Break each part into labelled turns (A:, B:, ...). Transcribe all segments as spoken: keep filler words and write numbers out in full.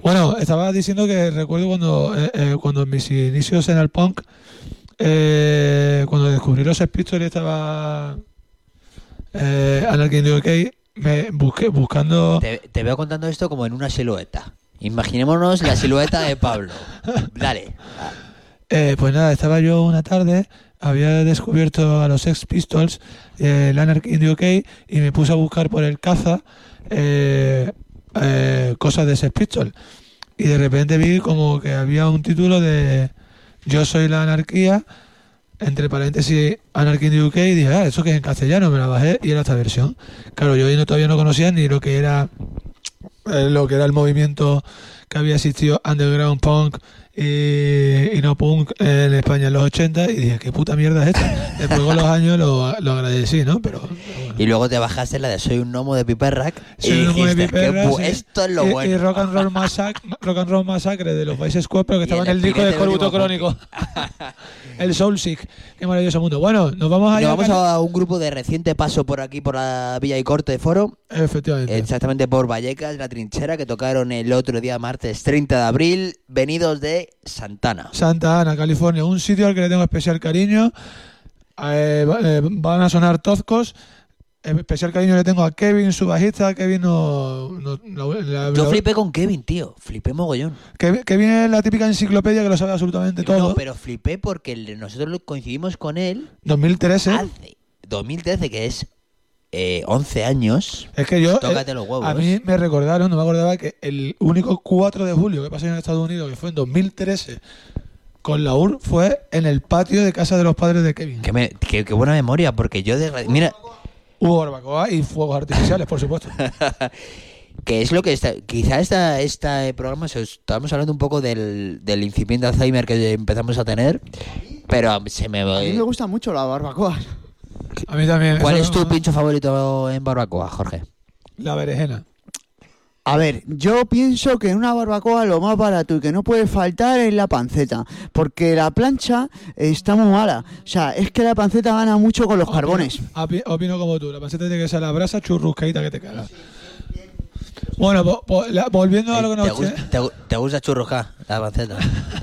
A: Bueno, estaba diciendo que recuerdo cuando, eh, eh, cuando en mis inicios en el punk, eh, cuando descubrí los Sex Pistols y estaba eh, Anarchy in the U K, me busqué buscando...
B: Te, te veo contando esto como en una silueta. Imaginémonos la silueta de Pablo. Dale.
A: Eh, pues nada, estaba yo una tarde, había descubierto a los Sex Pistols, eh, el Anarchy in the U K, y me puse a buscar por el caza eh, eh, cosas de Sex Pistols. Y de repente vi como que había un título de Yo soy la anarquía, entre paréntesis Anarchy in the U K, y dije, ah, eso que es en castellano, me la bajé y era esta versión. Claro, yo ahí no, todavía no conocía ni lo que era eh, lo que era el movimiento que había existido underground punk y, y no punk en España en los ochenta, y dije, qué puta mierda es esta. Después con los años lo, lo agradecí, ¿no? Pero, pero bueno.
B: Y luego te bajaste la de Soy un gnomo de Piperrack y
A: Soy un gnomo de
B: dijiste,
A: Piperrack,
B: "Qué bu-
A: sí.
B: esto es lo
A: y,
B: bueno".
A: y Rock and Roll Massacre, Rock and Roll Massacre de los Vice Squad, pero que
B: Y
A: estaba en
B: el
A: el disco de
B: espinete del
A: Escorbuto
B: último
A: Crónico. El Soul Sick. Qué maravilloso mundo. Bueno, nos vamos allá.
B: Nos vamos a un grupo de reciente paso por aquí, por la Villa y Corte de Foro.
A: Efectivamente.
B: Exactamente por Vallecas, La Trinchera, que tocaron el otro día, martes treinta de abril, venidos de Santana.
A: Santa Ana, California. Un sitio al que le tengo especial cariño. Eh, va- eh, van a sonar tozcos. Especial cariño le tengo a Kevin, su bajista. Kevin no... no- la- la-
B: Yo
A: la-
B: flipé con Kevin, tío. Flipé mogollón.
A: Kevin, Kevin es la típica enciclopedia que lo sabe absolutamente todo.
B: No, pero flipé porque el- nosotros lo coincidimos con él
A: dos mil trece.
B: hace dos mil trece, que es eh, once años.
A: Es que yo,
B: Tócate
A: eh,
B: los huevos.
A: a mí me recordaron, no me acordaba que el único cuatro de julio que pasó en Estados Unidos, que fue en dos mil trece, con la U R, fue en el patio de casa de los padres de Kevin.
B: Qué, me- qué- qué buena memoria, porque yo... De, mira,
A: Hubo barbacoa y fuegos artificiales, por supuesto.
B: que es lo que está... Quizá esta, este programa, se- estamos hablando un poco del, del incipiente Alzheimer que empezamos a tener, pero se me...
C: A mí me gusta mucho la barbacoa.
A: A mí también.
B: ¿Cuál
A: eso
B: es tu
A: no-
B: pincho favorito en barbacoa, Jorge?
A: La berenjena.
C: A ver, yo pienso que en una barbacoa lo más barato y que no puede faltar es la panceta, porque la plancha está muy mala. O sea, es que la panceta gana mucho con los carbones.
A: Opino, opino como tú. La panceta tiene que ser la brasa churruscaíta que te cagas. Bueno, po- po- la- volviendo a lo que
B: ¿Te,
A: nos...
B: gusta, te, gu- te gusta churruscar la panceta?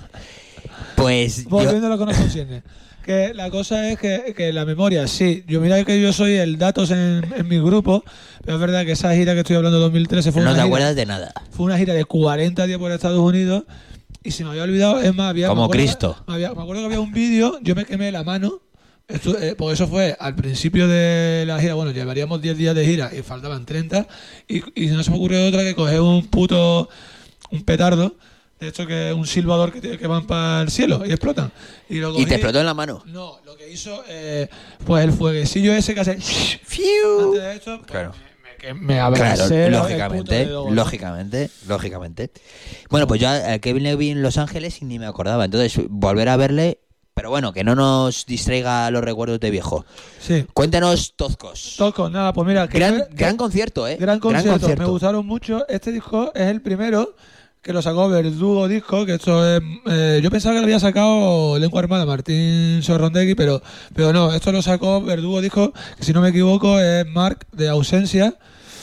B: Pues yo...
A: Volviendo a lo que nos concierne. Que la cosa es que, que la memoria, sí, yo mira que yo soy el datos en, en mi grupo, pero es verdad que esa gira que estoy hablando de dos mil trece fue
B: No
A: una
B: te
A: gira,
B: acuerdas de nada.
A: fue una gira de cuarenta días por Estados Unidos y se me había olvidado, es más, había...
B: Como
A: me acuerdo-
B: Cristo.
A: Me, había- me acuerdo que había un vídeo, yo me quemé la mano, esto, eh, porque eso fue al principio de la gira, bueno, llevaríamos diez días de gira y faltaban treinta y, y no se me ocurrió otra que coger un puto, un petardo, de hecho que es un silbador que, tiene- que van para el cielo y explotan. Y, lo
B: Y
A: cogí-
B: te explotó en la mano.
A: no, lo que hizo, eh, pues el fueguecillo ese que hace...
B: ¡Fiu!
A: Antes de esto, pues,
B: Claro.
A: me, me, me abracé
B: Claro,
A: el puto
B: lógicamente,
A: dedo, ¿no?
B: lógicamente, lógicamente. Bueno, pues yo a Kevin le vi en Los Ángeles y ni me acordaba. Entonces, volver a verle, pero bueno, que no nos distraiga los recuerdos de viejo.
A: Sí.
B: Cuéntanos, Tozcos.
A: Toco, nada, pues mira... que-
B: Gran,
A: que-
B: gran concierto, ¿eh?
A: gran concierto, me gustaron mucho. Este disco es el primero que lo sacó Verdugo Disco, que esto es... eh, yo pensaba que lo había sacado Lengua Armada, Martín Sorrondegui, pero, pero no, esto lo sacó Verdugo Disco, que si no me equivoco es Mark de Ausencia.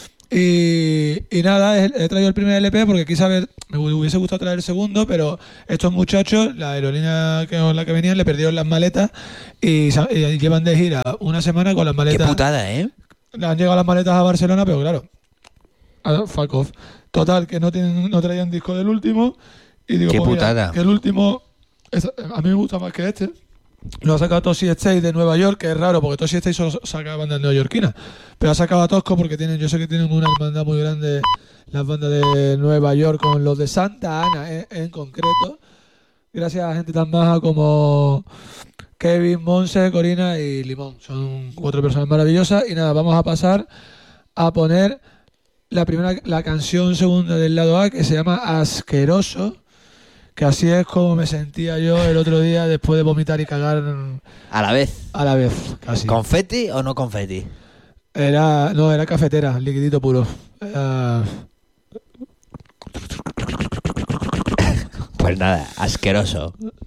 A: Y, y nada, he, he traído el primer L P porque quise saber, me hubiese gustado traer el segundo, pero estos muchachos, la aerolínea que, con la que venían, le perdieron las maletas y, sa- y llevan de gira una semana con las
B: Qué
A: maletas.
B: putada, ¿eh?
A: Le han llegado las maletas a Barcelona, pero claro, a fuck off. Total, que no tienen, no traían disco del último. Y digo,
B: Qué
A: pues mira,
B: putada.
A: que el último, es- a mí me gusta más que este. Lo ha sacado Toshi State de Nueva York, que es raro porque Toshi State solo saca bandas neoyorquinas. Pero ha sacado a Tosco porque tienen, yo sé que tienen una hermandad muy grande las bandas de Nueva York con los de Santa Ana en, en concreto. Gracias a gente tan maja como Kevin, Monse, Corina y Limón. Son cuatro personas maravillosas. Y nada, vamos a pasar a poner la primera, la canción segunda del lado A, que se llama Asqueroso, que así es como me sentía yo el otro día después de vomitar y cagar
B: A la vez.
A: a la vez, casi.
B: ¿Confeti o no confeti?
A: Era, no, era cafetera, liquidito puro. Era-
B: Pues nada, asqueroso.